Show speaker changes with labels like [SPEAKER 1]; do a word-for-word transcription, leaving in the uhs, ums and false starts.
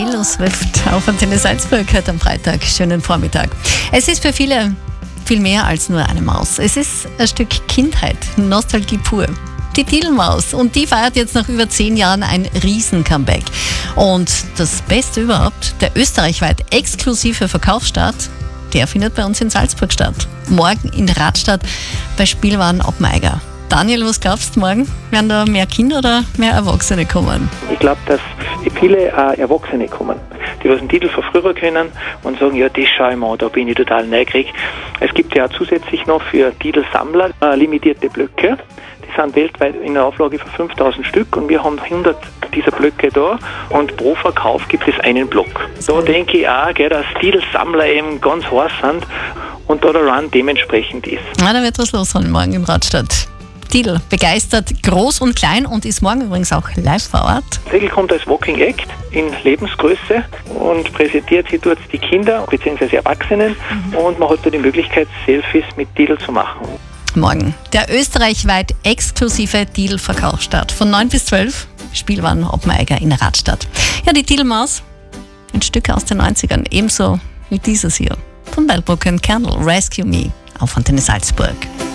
[SPEAKER 1] Taylor Swift auf Antenne Salzburg heute am Freitag. Schönen Vormittag. Es ist für viele viel mehr als nur eine Maus. Es ist ein Stück Kindheit, Nostalgie pur. Die Diddelmaus. Und die feiert jetzt nach über zehn Jahren ein Riesen-Comeback. Und das Beste überhaupt, der österreichweit exklusive Verkaufsstart, der findet bei uns in Salzburg statt. Morgen in Radstadt bei Spielwaren Oppmeiger. Daniel, was glaubst du morgen? Werden da mehr Kinder oder mehr Erwachsene kommen?
[SPEAKER 2] Ich glaube, dass viele äh, Erwachsene kommen, die was den Titel von früher kennen und sagen, ja, das schaue ich mal, da bin ich total neugierig. Es gibt ja auch zusätzlich noch für Titelsammler äh, limitierte Blöcke. Die sind weltweit in einer Auflage von fünftausend Stück und wir haben hundert dieser Blöcke da und pro Verkauf gibt es einen Block. Da denke ich auch, gell, dass Titelsammler eben ganz heiß sind und da der Run dementsprechend ist.
[SPEAKER 1] Na, da wird was los sein morgen im Radstadt. Tidl begeistert groß und klein und ist morgen übrigens auch live vor Ort.
[SPEAKER 2] Tidl kommt als Walking Act in Lebensgröße und präsentiert sie dort die Kinder bzw. Erwachsenen mhm. und man hat da die Möglichkeit, Selfies mit Tidl zu machen.
[SPEAKER 1] Morgen der österreichweit exklusive Tidl-Verkaufsstart von neun bis zwölf. Spielwaren Oppmeiger in Radstadt. Ja, die Tidl-Maus, ein Stück aus den neunzigern, ebenso wie dieses hier von Wellbrook and Candle, Rescue Me auf Antenne Salzburg.